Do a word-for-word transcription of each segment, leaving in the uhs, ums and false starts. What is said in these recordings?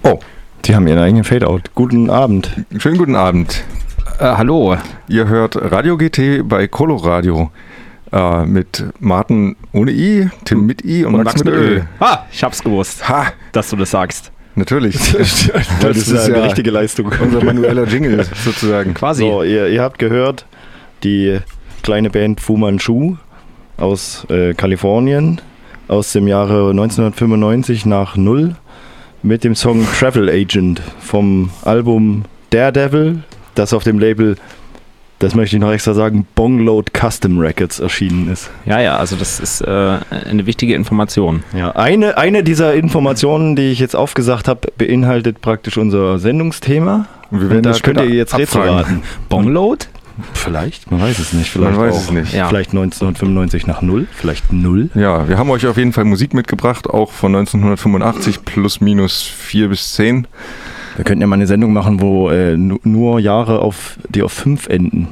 Oh, die haben ihren eigenen Fadeout. Guten Abend. Schönen guten Abend. Äh, hallo. Ihr hört Radio G T bei Coloradio äh, mit Martin ohne I, Tim mit I und, und Max, Max mit Ö. Ah, ich hab's gewusst, ha. dass du das sagst. Natürlich. das, das ist, ist eine ja richtige Leistung. Unser manueller Jingle sozusagen. Quasi. So, ihr, ihr habt gehört, die kleine Band Fu Manchu aus äh, Kalifornien aus dem Jahre neunzehnhundertfünfundneunzig nach Null mit dem Song Travel Agent vom Album Daredevil, das auf dem Label, das möchte ich noch extra sagen, Bongload Custom Records erschienen ist. Ja, ja, also das ist äh, eine wichtige Information. Ja, eine, eine dieser Informationen, die ich jetzt aufgesagt habe, beinhaltet praktisch unser Sendungsthema. Und wir werden Und da das könnt ihr jetzt Rätsel raten. Bongload? Vielleicht, man weiß es nicht. Vielleicht man weiß auch. es nicht. Ja. Vielleicht neunzehnhundertfünfundneunzig nach Null, vielleicht Null. Ja, wir haben euch auf jeden Fall Musik mitgebracht, auch von neunzehnhundertfünfundachtzig plus minus vier bis zehn. Wir könnten ja mal eine Sendung machen, wo äh, nu- nur Jahre, auf, die auf fünf enden.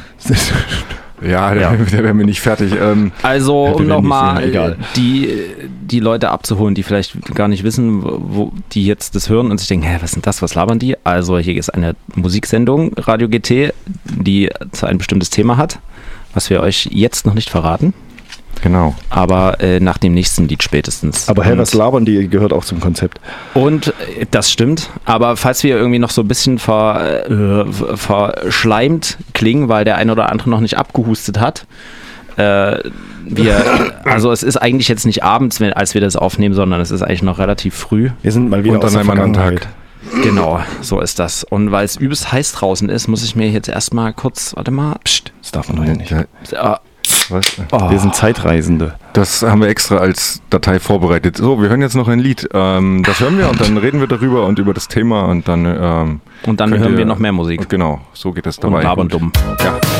Ja, der, Ja. der wäre mir nicht fertig. Ähm, Also, Ja, um wir werden nochmal nicht sehen, egal. die, die Leute abzuholen, die vielleicht gar nicht wissen, wo die jetzt das hören und sich denken, hä, was ist denn das, was labern die? Also hier ist eine Musiksendung, Radio G T, die ein bestimmtes Thema hat, was wir euch jetzt noch nicht verraten, genau. aber äh, nach dem nächsten Lied spätestens. Aber hä, Und- was labern die, gehört auch zum Konzept. Und äh, das stimmt, aber falls wir irgendwie noch so ein bisschen ver, äh, verschleimt klingen, weil der eine oder andere noch nicht abgehustet hat, äh, wir, also es ist eigentlich jetzt nicht abends, wenn, als wir das aufnehmen, sondern es ist eigentlich noch relativ früh. Wir sind mal wieder Und aus an der einem anderen Vergangenheit. Tag. Genau, so ist das. Und weil es übelst heiß draußen ist, muss ich mir jetzt erstmal kurz, warte mal, pst, Das darf man doch ja nicht. Ja, äh, was? oh, Wir sind Zeitreisende. Das haben wir extra als Datei vorbereitet. So, wir hören jetzt noch ein Lied. Ähm, das hören wir und dann reden wir darüber und über das Thema und dann. Ähm, und dann könnt hören ihr- wir noch mehr Musik. Genau, so geht es Und dabei. labern Gut. dumm. Ja.